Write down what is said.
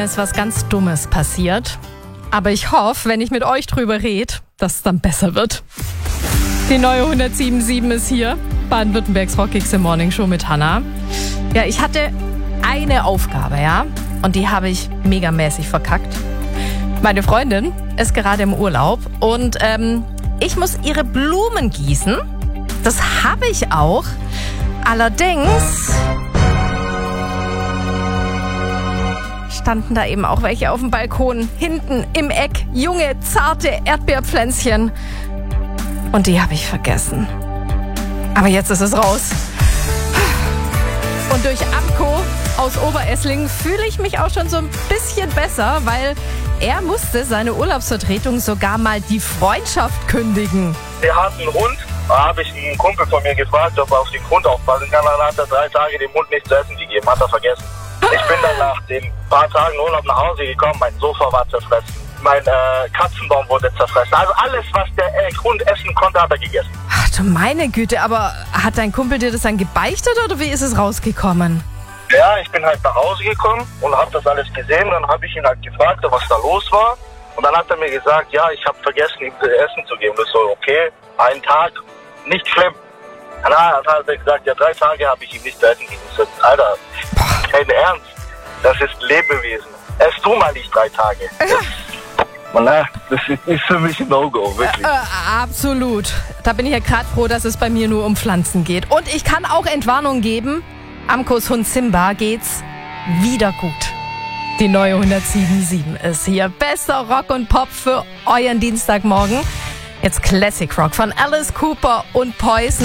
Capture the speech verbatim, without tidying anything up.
ist was ganz Dummes passiert. Aber ich hoffe, wenn ich mit euch drüber rede, dass es dann besser wird. Die neue hundertsieben Komma sieben ist hier. Baden-Württembergs Rockigste Morning Show mit Hannah. Ja, ich hatte eine Aufgabe, ja. Und die habe ich megamäßig verkackt. Meine Freundin ist gerade im Urlaub und ähm, ich muss ihre Blumen gießen. Das habe ich auch. Allerdings standen da eben auch welche auf dem Balkon, hinten im Eck, junge, zarte Erdbeerpflänzchen. Und die habe ich vergessen. Aber jetzt ist es raus. Und durch Amco aus Oberesslingen fühle ich mich auch schon so ein bisschen besser, weil er musste seine Urlaubsvertretung sogar mal die Freundschaft kündigen. Der hat einen Hund. Da habe ich einen Kumpel von mir gefragt, ob er auf den Hund aufpassen kann. Dann hat er drei Tage dem Hund nichts zu essen gegeben, hat er vergessen. Ich bin dann nach den paar Tagen Urlaub nach Hause gekommen, mein Sofa war zerfressen, mein äh, Katzenbaum wurde zerfressen. Also alles, was der äh, Hund essen konnte, hat er gegessen. Ach du meine Güte, aber hat dein Kumpel dir das dann gebeichtet oder wie ist es rausgekommen? Ja, ich bin halt nach Hause gekommen und habe das alles gesehen. Dann habe ich ihn halt gefragt, was da los war. Und dann hat er mir gesagt, ja, ich habe vergessen, ihm zu essen zu geben. Das ist so, okay, einen Tag, nicht schlimm. Dann hat er gesagt, ja, drei Tage habe ich ihm nicht zu essen gegeben. Ich so, Alter, kein Ernst, das ist Lebewesen. Ess du mal nicht drei Tage. Das, na, das ist für mich ein No-Go, wirklich. Äh, äh, absolut. Da bin ich ja gerade froh, dass es bei mir nur um Pflanzen geht. Und ich kann auch Entwarnung geben, Amcos Hund Simba geht's wieder gut. Die neue hundertsieben Komma sieben ist hier. Bester Rock und Pop für euren Dienstagmorgen. Jetzt Classic Rock von Alice Cooper und Poison.